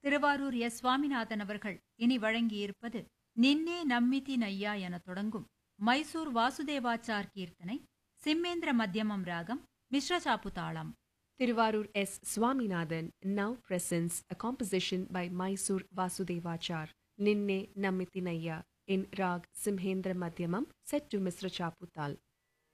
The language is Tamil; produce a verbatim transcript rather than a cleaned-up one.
திருவாரூர் எஸ் சுவாமிநாதன் அவர்கள் இனி வழங்கியிருப்பது நின்னே நம்மிதி நையா என தொடங்கும் மைசூர் வாசுதேவாச்சார் கீர்த்தனை, சிம்மேந்திர மத்தியமம் ராகம், மிஸ்ரசாப்பு தாளம். Tiruvarur S. Swaminathan now presents a composition by Mysore Vasudevachar, Ninne Nammitinayya, in Rag Simhendra Madhyamam, set to Misra Chaputal.